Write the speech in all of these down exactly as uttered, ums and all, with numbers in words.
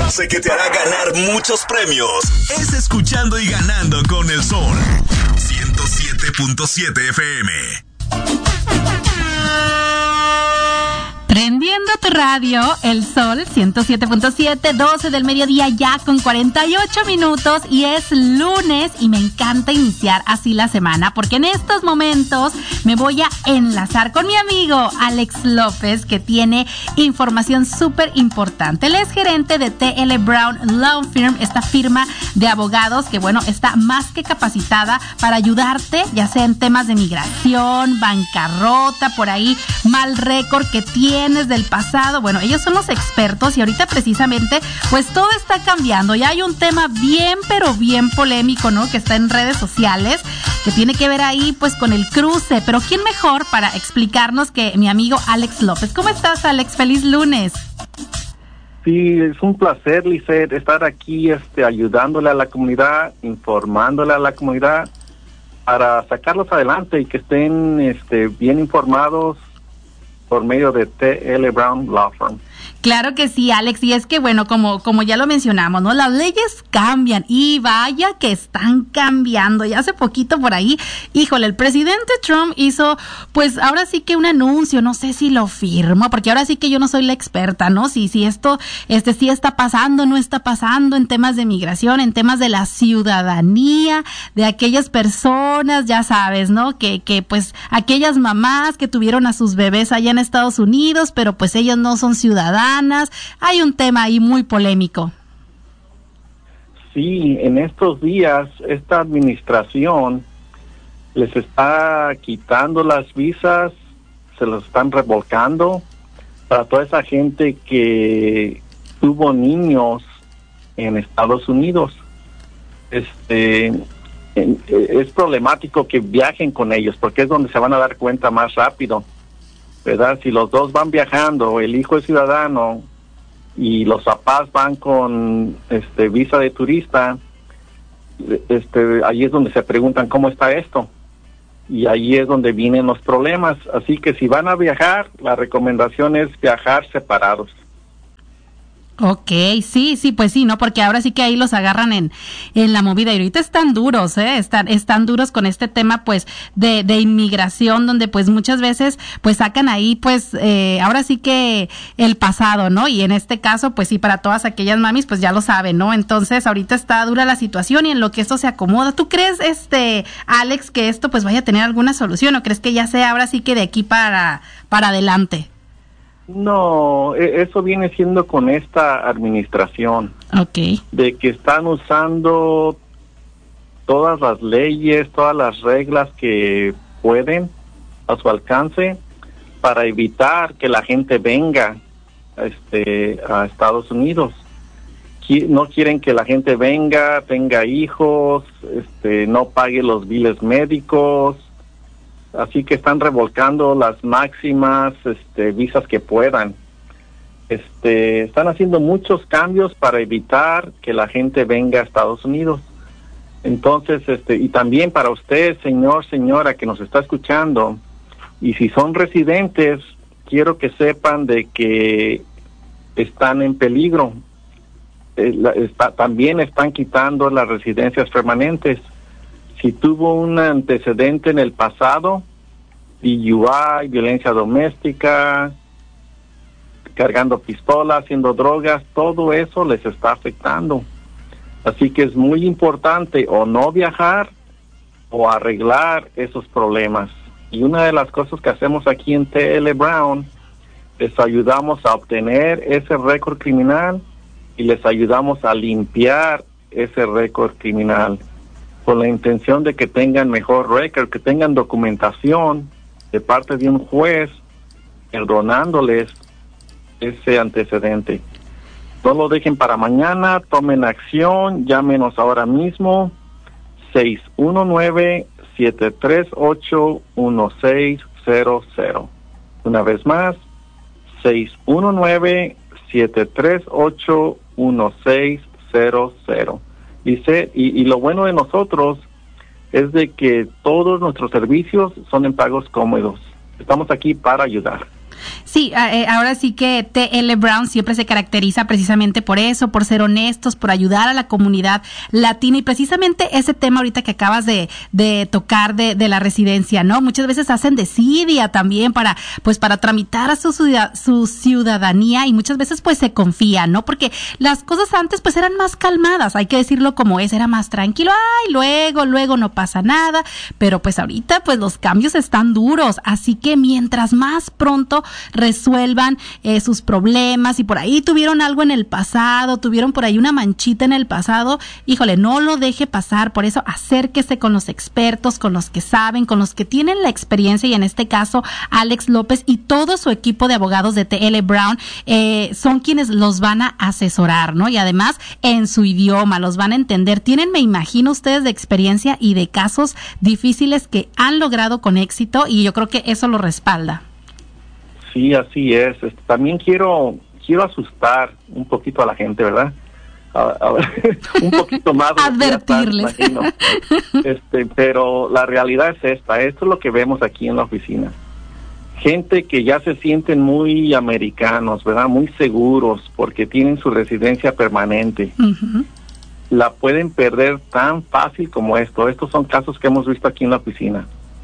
Sé que te hará ganar muchos premios. Es Escuchando y Ganando con el Sol. ciento siete punto siete F M. Prendiendo tu radio, El Sol ciento siete punto siete, doce del mediodía ya con cuarenta y ocho minutos, y es lunes y me encanta iniciar así la semana porque en estos momentos me voy a enlazar con mi amigo Alex López, que tiene información súper importante. Él es gerente de T L Brown Law Firm, esta firma de abogados que, bueno, está más que capacitada para ayudarte, ya sea en temas de migración, bancarrota, por ahí mal récord que tiene del pasado. Bueno, ellos son los expertos y ahorita precisamente pues todo está cambiando. Ya hay un tema bien pero bien polémico, ¿no? Que está en redes sociales, que tiene que ver ahí pues con el cruce. Pero ¿quién mejor para explicarnos que mi amigo Alex López? ¿Cómo estás, Alex? ¡Feliz lunes! Sí, es un placer, Lizeth, estar aquí este, ayudándole a la comunidad, informándole a la comunidad para sacarlos adelante y que estén este, bien informados por medio de T L Brown Law Firm. Claro que sí, Alex, y es que, bueno, como, como ya lo mencionamos, ¿no? Las leyes cambian, y vaya que están cambiando. Y hace poquito por ahí, híjole, el presidente Trump hizo, pues, ahora sí que un anuncio, no sé si lo firmó, porque ahora sí que yo no soy la experta, ¿no? Si, si esto, este, sí está pasando, no está pasando en temas de migración, en temas de la ciudadanía, de aquellas personas, ya sabes, ¿no? Que, que, pues, aquellas mamás que tuvieron a sus bebés allá en Estados Unidos, pero pues ellos no son ciudadanos. Hay un tema ahí muy polémico. Sí, en estos días esta administración les está quitando las visas, se los están revolcando para toda esa gente que tuvo niños en Estados Unidos. Este es problemático que viajen con ellos porque es donde se van a dar cuenta más rápido, ¿verdad? Si los dos van viajando, el hijo es ciudadano y los papás van con este visa de turista, este ahí es donde se preguntan cómo está esto, y ahí es donde vienen los problemas. Así que si van a viajar, la recomendación es viajar separados. Ok, sí, sí, pues sí, ¿no? Porque ahora sí que ahí los agarran en, en la movida, y ahorita están duros, ¿eh? Están, están duros con este tema, pues, de, de inmigración, donde, pues, muchas veces, pues, sacan ahí, pues, eh, ahora sí que el pasado, ¿no? Y en este caso, pues, sí, para todas aquellas mamis, pues, ya lo saben, ¿no? Entonces, ahorita está dura la situación y en lo que esto se acomoda. ¿Tú crees, este, Alex, que esto, pues, vaya a tener alguna solución, o crees que ya sea ahora sí que de aquí para, para adelante? No, eso viene siendo con esta administración. Okay. De que están usando todas las leyes, todas las reglas que pueden a su alcance para evitar que la gente venga este, a Estados Unidos. No quieren que la gente venga, tenga hijos, este, no pague los biles médicos. Así que están revolcando las máximas este, visas que puedan. Este, están haciendo muchos cambios para evitar que la gente venga a Estados Unidos. Entonces, este, y también para usted, señor, señora, que nos está escuchando, y si son residentes, quiero que sepan de que están en peligro. Eh, la, está, también están quitando las residencias permanentes. Si tuvo un antecedente en el pasado, D U I, violencia doméstica, cargando pistolas, haciendo drogas, todo eso les está afectando. Así que es muy importante o no viajar o arreglar esos problemas. Y una de las cosas que hacemos aquí en T L Brown, les ayudamos a obtener ese récord criminal y les ayudamos a limpiar ese récord criminal, con la intención de que tengan mejor récord, que tengan documentación de parte de un juez perdonándoles ese antecedente. No lo dejen para mañana, tomen acción, llámenos ahora mismo, seis uno nueve, siete tres ocho, uno seis cero cero. Una vez más, seis uno nueve, siete tres ocho, uno seis cero cero. Dice, y, y lo bueno de nosotros es de que todos nuestros servicios son en pagos cómodos. Estamos aquí para ayudar. Sí, eh, ahora sí que T L Brown siempre se caracteriza precisamente por eso, por ser honestos, por ayudar a la comunidad latina y precisamente ese tema ahorita que acabas de, de tocar de, de la residencia, ¿no? Muchas veces hacen desidia también para, pues para tramitar a su, su ciudadanía y muchas veces pues se confían, ¿no? Porque las cosas antes pues eran más calmadas, hay que decirlo como es, era más tranquilo, ay, luego, luego no pasa nada, pero pues ahorita pues los cambios están duros, así que mientras más pronto resuelvan eh, sus problemas y por ahí tuvieron algo en el pasado, tuvieron por ahí una manchita en el pasado, híjole, no lo deje pasar, por eso acérquese con los expertos, con los que saben, con los que tienen la experiencia y en este caso Alex López y todo su equipo de abogados de T L Brown eh, son quienes los van a asesorar, ¿no? Y además en su idioma, los van a entender, tienen, me imagino ustedes de experiencia y de casos difíciles que han logrado con éxito y yo creo que eso lo respalda. Sí, así es. Este, también quiero quiero asustar un poquito a la gente, ¿verdad? A, a, un poquito más. Advertirles. Está, este, pero la realidad es esta. Esto es lo que vemos aquí en la oficina. Gente que ya se sienten muy americanos, ¿verdad? Muy seguros porque tienen su residencia permanente. Uh-huh. La pueden perder tan fácil como esto. Estos son casos que hemos visto aquí en la oficina.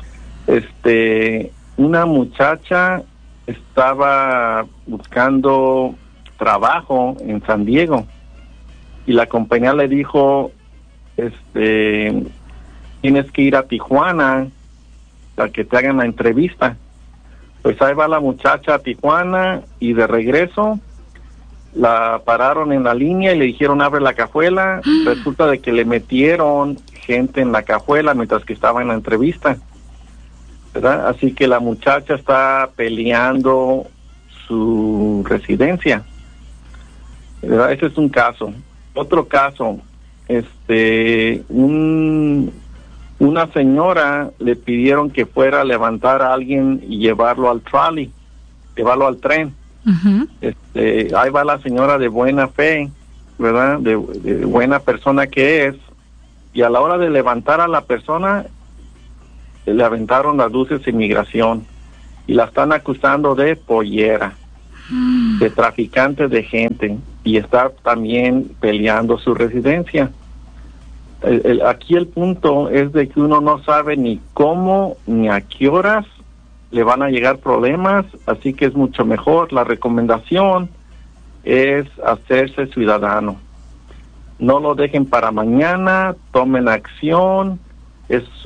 Este, una muchacha estaba buscando trabajo en San Diego y la compañía le dijo, este, tienes que ir a Tijuana para que te hagan la entrevista. Pues ahí va la muchacha a Tijuana y de regreso la pararon en la línea y le dijeron abre la cajuela. Resulta de que le metieron gente en la cajuela mientras que estaba en la entrevista, ¿verdad? Así que la muchacha está peleando su residencia, ¿verdad? Ese es un caso. Otro caso, este, un, una señora le pidieron que fuera a levantar a alguien y llevarlo al trolley, llevarlo al tren. Uh-huh. Este, ahí va la señora de buena fe, ¿verdad? De, de buena persona que es, y a la hora de levantar a la persona le aventaron las luces de inmigración y la están acusando de pollera, mm. de traficante de gente, y está también peleando su residencia. El, el, aquí el punto es de que uno no sabe ni cómo ni a qué horas le van a llegar problemas, así que es mucho mejor. La recomendación es hacerse ciudadano. No lo dejen para mañana, tomen acción. Es